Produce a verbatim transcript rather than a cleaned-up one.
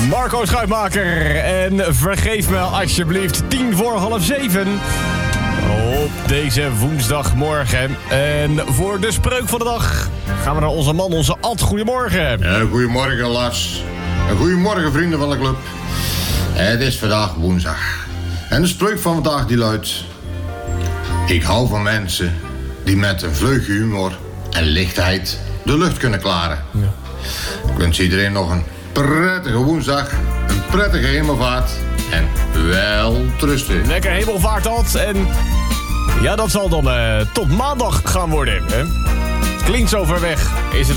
Marco Schuitmaker. En vergeef me alsjeblieft tien voor half zeven. Op deze woensdagmorgen. En voor de spreuk van de dag gaan we naar onze man, onze Ad. Goedemorgen. Ja, goedemorgen, Lars. En goedemorgen, vrienden van de club. Het is vandaag woensdag. En de spreuk van vandaag die luidt: ik hou van mensen die met een vleugje humor en lichtheid de lucht kunnen klaren. Ja. Ik wens iedereen nog een prettige woensdag, een prettige hemelvaart en wel trusten. Lekker hemelvaart, Ad. En ja, dat zal dan uh, tot maandag gaan worden. Hè? Het klinkt zo ver weg. Is het